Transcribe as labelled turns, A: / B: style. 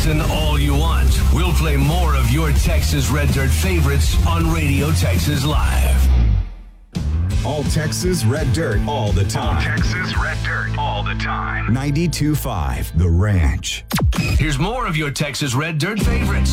A: Listen all you want. We'll play more of your Texas Red Dirt favorites on Radio Texas Live.
B: All Texas Red Dirt all the time.
C: All Texas Red Dirt all the time.
B: 92.5 The Ranch.
A: Here's more of your Texas Red Dirt favorites